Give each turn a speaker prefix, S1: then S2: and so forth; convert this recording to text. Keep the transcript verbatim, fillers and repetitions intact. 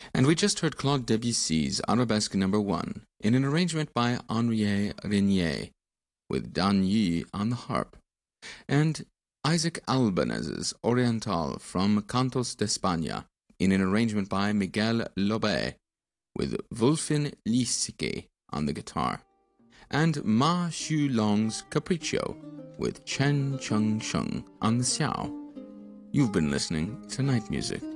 S1: And we just heard Claude Debussy's Arabesque Number One in an arrangement by Henri Regnier, with Dan Yi on the harp, and Isaac Albanez's Oriental from Cantos de España in an arrangement by Miguel Lobé, with Wulfin Lisicki on the guitar, and Ma Xu Long's Capriccio with Chen Chung Sheng on the xiao. You've been listening to Night Music.